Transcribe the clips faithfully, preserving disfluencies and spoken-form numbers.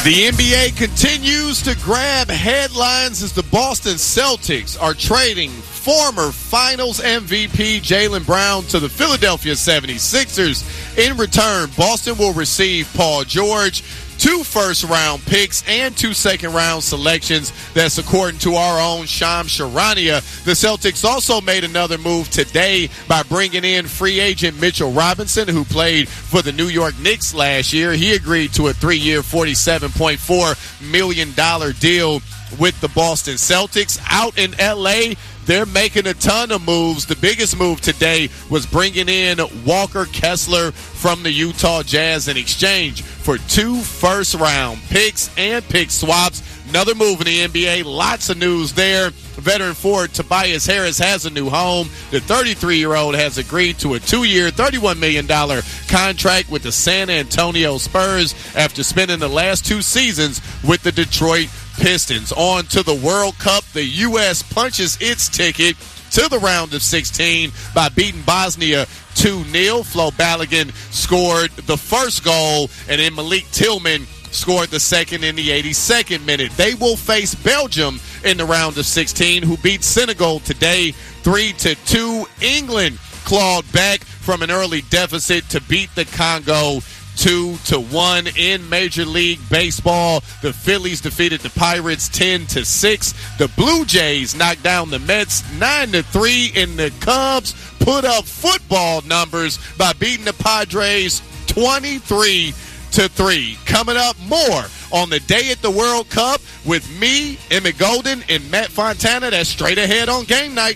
The N B A continues to grab headlines as the Boston Celtics are trading former Finals M V P Jaylen Brown to the Philadelphia seventy-sixers. In return, Boston will receive Paul George, two first-round picks, and two second-round selections. That's according to our own Shams Charania. The Celtics also made another move today by bringing in free agent Mitchell Robinson, who played for the New York Knicks last year. He agreed to a three-year, forty-seven point four million dollars deal with the Boston Celtics. Out in L A, they're making a ton of moves. The biggest move today was bringing in Walker Kessler from the Utah Jazz in exchange for two first-round picks and pick swaps. Another move in the N B A. Lots of news there. Veteran forward Tobias Harris has a new home. The thirty-three-year-old has agreed to a two-year, thirty-one million dollars contract with the San Antonio Spurs after spending the last two seasons with the Detroit Pistons. On to the World Cup. The U S punches its ticket to the round of sixteen by beating Bosnia two nil. Flo Balogun scored the first goal, and then Malik Tillman scored the second in the eighty-second minute. They will face Belgium in the round of sixteen, who beat Senegal today three to two. England clawed back from an early deficit to beat the Congo two to one. In Major League Baseball, the Phillies defeated the Pirates ten to six. The Blue Jays knocked down the Mets nine to three, and the Cubs put up football numbers by beating the Padres twenty-three to three. Coming up, more on the day at the World Cup with me, Emmett Golden, and Matt Fontana. That's straight ahead on Game Night.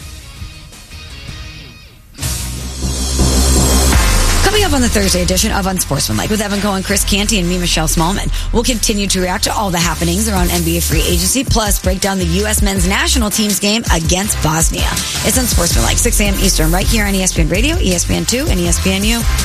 Coming up on the Thursday edition of Unsportsmanlike with Evan Cohen, Chris Canty, and me, Michelle Smallman. We'll continue to react to all the happenings around N B A free agency, plus break down the U S men's national team's game against Bosnia. It's Unsportsmanlike, six a.m. Eastern, right here on E S P N Radio, E S P N two, and E S P N U.